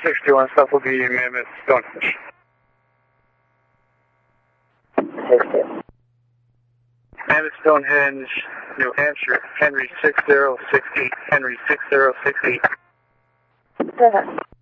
61 stuff will be Mammoth Stonehenge. 60. Mammoth Stonehenge, New Hampshire, Henry 6068, Henry 6068.